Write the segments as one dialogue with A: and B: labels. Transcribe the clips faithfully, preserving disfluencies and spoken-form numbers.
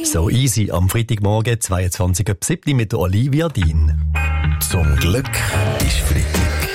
A: So easy am Freitagmorgen, zweiundzwanzig Uhr sieben mit der Olivia Dien.
B: Zum Glück ist Freitag.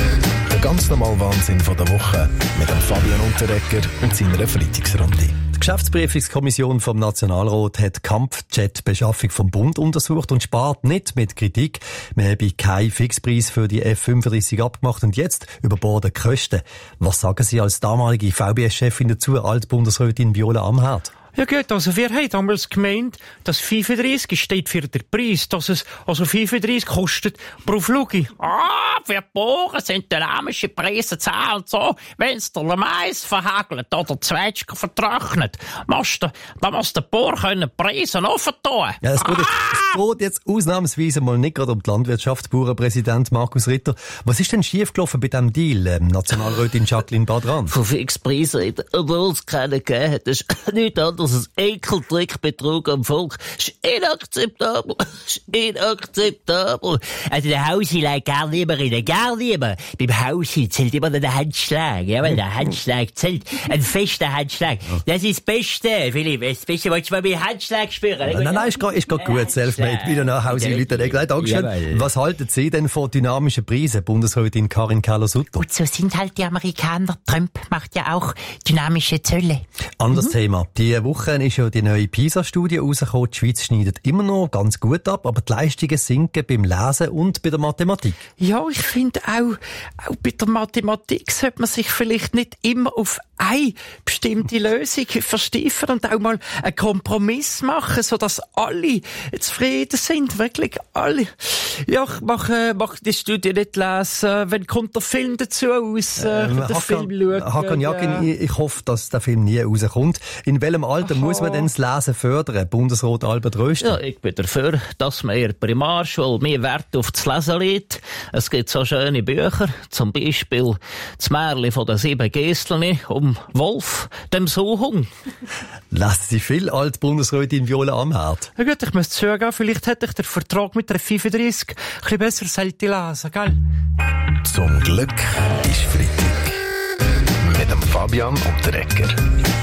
B: Der ganz normale Wahnsinn von der Woche mit dem Fabian Unterrecker und seiner Freitagsrunde.
A: Die Geschäftsprüfungskommission vom Nationalrat hat die Kampfjet-Beschaffung vom Bund untersucht und spart nicht mit Kritik. Man habe keinen Fixpreis für die F fünfunddreißig abgemacht und jetzt überborden die Kosten. Was sagen Sie als damalige V B S-Chefin dazu, Altbundesrätin Viola Amherd?
C: Ja gut, also wir haben damals gemeint, dass fünfunddreißig steht für den Preis, dass es also fünfunddreißig kostet pro Flug. Ah, für die Bohren sind dynamische Preise zahlt so, wenn's der Mais verhagelt oder die Zwetschgen vertrocknet. Musst du, da muss der Bohr können Preise offen tun.
A: Ja, es geht, jetzt, es geht jetzt ausnahmsweise mal nicht gerade um die Landwirtschaft, Bauernpräsident Markus Ritter. Was ist denn schiefgelaufen bei diesem Deal, ähm, Nationalrätin Jacqueline Badran?
D: Von Fixpreisen reden, obwohl es keine gegeben hat. Das ist nichts anderes als Ekeltrick, Betrug am Volk. Das ist inakzeptabel. Das ist inakzeptabel. Also der Hausi legt gar nicht mehr rein. Gar nicht mehr. Beim Hausi zählt immer noch der Handschlag. Ja, weil der Handschlag zählt. Ein fester Handschlag. Das ist das Beste, Philipp. Das Beste, wolltest du mal mit Handschlag spüren?
A: Nein, nein, nein, ist gerade, ist gerade gut. Selfmade. Wieder nach Hause, Leute. Dankeschön.
D: Jawohl.
A: Was halten Sie denn von dynamischen Preisen, Bundesrätin Karin Keller-Sutter?
E: Und so sind halt die Amerikaner. Trump macht ja auch dynamische Zölle.
A: Anderes mhm. Thema. Die Woche ist ja die neue PISA-Studie rausgekommen. Die Schweiz schneidet immer noch ganz gut ab, aber die Leistungen sinken beim Lesen und bei der Mathematik.
C: Ja, ich finde auch, auch bei der Mathematik sollte man sich vielleicht nicht immer auf eine bestimmte Lösung versteifen und auch mal einen Kompromiss machen, sodass alle zufrieden sind. Wirklich alle. Ja, ich mache, mache die Studie nicht lesen. Wenn kommt der Film dazu aus? Äh, ähm, den Film schauen.
A: Hakan Yakin, ich, ich hoffe, dass der Film nie rauskommt. In welchem Alter Aha. muss man denn das Lesen fördern? Bundesrat Albert Röster?
D: Ja, ich bin dafür, dass man in der Primarschule mehr Wert auf das Lesen legt. Es gibt so schöne Bücher, zum Beispiel das Märchen von den sieben Geißeln um Wolf, dem Suchung.
A: Lassen Sie viel, Altbundesrätin Viola Amherd?
C: Ja gut, ich muss zugeben, vielleicht hätte ich den Vertrag mit der fünfunddreißig ein bisschen besser sollte lesen, gell?
B: Zum Glück ist Freitag. Mit dem Fabian Unterrecker.